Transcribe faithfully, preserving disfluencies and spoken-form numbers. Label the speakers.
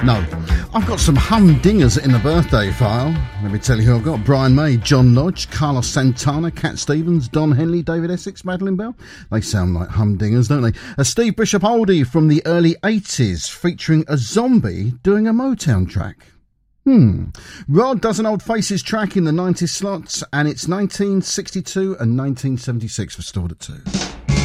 Speaker 1: No. I've got some humdingers in the birthday file. Let me tell you who I've got. Brian May, John Lodge, Carlos Santana, Cat Stevens, Don Henley, David Essex, Madeline Bell. They sound like humdingers, don't they? A Steve Bishop oldie from the early eighties featuring a zombie doing a Motown track. Hmm. Rod does an Old Faces track in the nineties slots, and it's nineteen sixty-two and nineteen seventy-six for Stored at two.